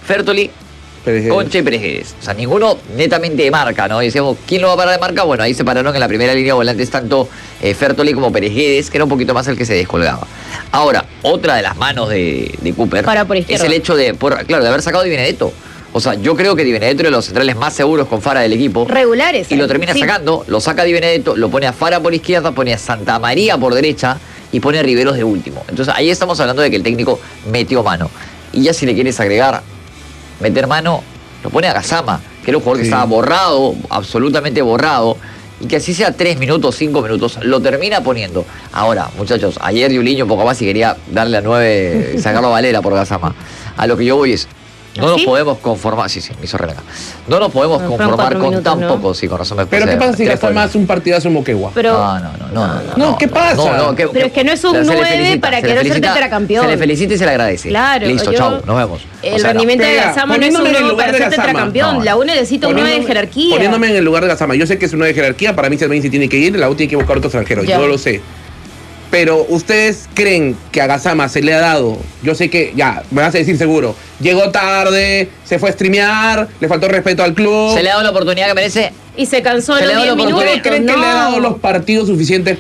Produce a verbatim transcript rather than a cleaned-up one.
Fertoli, Pérez Concha y Pérez Guedes. O sea, ninguno netamente de marca, ¿no? Y decíamos, ¿quién lo va a parar de marca? Bueno, ahí se pararon en la primera línea de volantes tanto eh, Fertoli como Pérez Guedes, que era un poquito más el que se descolgaba. Ahora, otra de las manos de, de Cooper Para por es izquierda. el hecho de, por, claro, de haber sacado a Di Benedetto. O sea, yo creo que Di Benedetto era de los centrales más seguros con Fara del equipo. Regulares. Y lo termina sí. sacando, lo saca Di Benedetto, lo pone a Fara por izquierda, pone a Santa María por derecha y pone a Riveros de último. Entonces ahí estamos hablando de que el técnico metió mano. Y ya si le quieres agregar, meter mano, lo pone a Gassama, que era un jugador que Sí. estaba borrado, absolutamente borrado, y que así sea tres minutos, cinco minutos, lo termina poniendo. Ahora, muchachos, ayer Yuliño un poco más y quería darle a nueve, sacarlo a Valera por Gassama. A lo que yo voy es, no ¿Ah, nos sí? podemos conformar, sí, sí, me hizo renegar. No nos podemos Bueno, fueron conformar cuatro con minutos, tan ¿no? poco, sí, con razón me Pero puse ¿qué pasa si tres Gassama goles. hace un partidazo en Moquegua? Pero, No, no, no, no, no. No, ¿qué pasa? No, no, que- Pero es que no es un se le nueve felicita, para se que le no ser felicita, tetracampeón. Se le felicita y se le agradece. Claro, Listo, yo- chau, nos vemos. El O sea, no. rendimiento de Pero, Gassama no es un poniéndome en el nueve lugar para de ser Gassama. tetracampeón. No, La U necesita un nueve de jerarquía. Poniéndome en el lugar de Gassama. Yo sé que es un nueve de jerarquía. Para mí, Cermeño se tiene que ir. La U tiene que buscar otro extranjero. Ya. Yo lo sé. Pero ustedes creen que a Gassama se le ha dado. Yo sé que, ya, me vas a decir seguro. Llegó tarde, se fue a streamear, le faltó respeto al club. Se le ha dado la oportunidad que merece. Y se cansó a Se los le da la diez minutos. oportunidad. ¿Ustedes creen que le ha dado no. los partidos suficientes